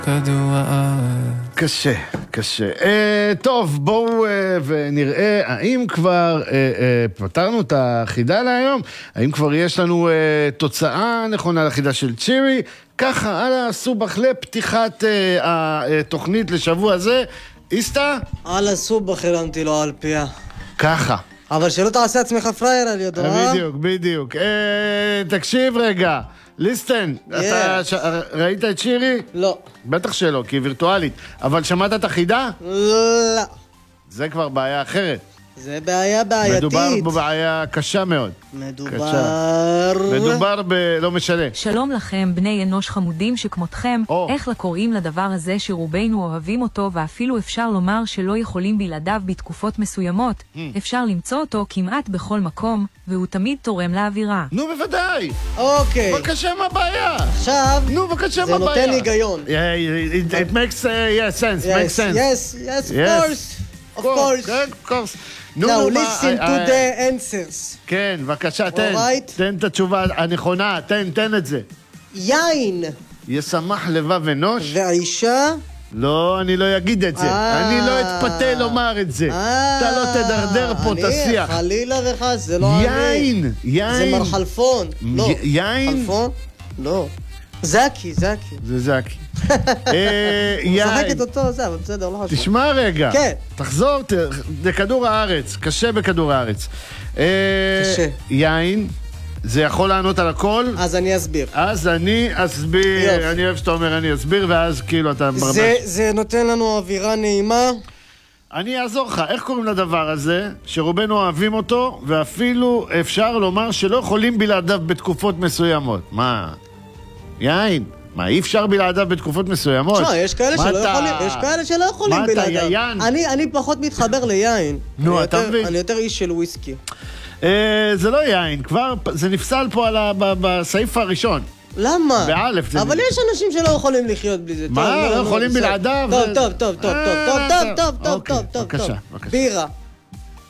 כדור הארץ. קשה, קשה. טוב, בואו ונראה האם כבר פתרנו את החידה להיום, האם כבר יש לנו תוצאה נכונה לחידה של צ'ירי. ככה, על הסובח לפתיחת התוכנית לשבוע הזה. איסטה? על הסובח הרמתי לו על פיה. ככה. אבל שלא תעשה עצמך פרייר על ידו, בדיוק, בדיוק. תקשיב רגע. ליסטן, אתה ראית את שירי? לא. בטח שלא, כי היא וירטואלית. אבל שמעת את החידה? לא. זה כבר בעיה אחרת. זה בעיה בעייתית. מדובר בבעיה קשה מאוד. מדובר לא משנה. שלום לכם, בני אנוש חמודים שכמותכם. איך לקוראים לדבר הזה שרובנו אוהבים אותו, ואפילו אפשר לומר שלא יכולים בלעדיו בתקופות מסוימות. אפשר למצוא אותו כמעט בכל מקום, והוא תמיד תורם לאווירה. נו, בוודאי. אוקיי. בבקשה, מה הבעיה? עכשיו, נו, בבקשה, מה זה הבעיה? נותן היגיון. It makes sense, makes sense. Yes, of course. Now listen to the answers. כן, בבקשה, Alright. תן את התשובה הנכונה, תן את זה. יין. ישמח לבב אנוש? והאישה? לא, אני לא אגיד את זה. אני לא אתפתה לומר את זה. אתה לא תדרדר פה את השיח. אני חלילה וחס, זה לא אני. יין, יין. זה מרחלפון. לא. יין? חלפון? לא. זקי. זה זקי. משחקת אותו, זה, אבל בסדר, לא חשוב. תשמע רגע. כן. תחזור, בכדור הארץ. קשה בכדור הארץ. קשה. יין. זה יכול לענות על הכל? אז אני אסביר. אני אוהב שאתה אומר אני אסביר, ואז כאילו אתה מרמש. זה נותן לנו אווירה נעימה. אני אעזור לך, איך קוראים לדבר הזה, שרובנו אוהבים אותו, ואפילו אפשר לומר שלא יכולים בלעדיו בתקופות מסוימות. מה? יין. מה, אי אפשר בלעדיו בתקופות מסוימות? יש כאלה שלא יכולים בלעדיו. מה אתה, יין? אני פחות מתחבר ליין. נו, אתה מבין? אני יותר איש של וויסקי. זה לא יין, כבר, זה נפסל פה בסעיף הראשון. למה? באלף. אבל יש אנשים שלא יכולים לחיות בלי זה. מה? לא יכולים בלעדיו? טוב. בבקשה. בירה.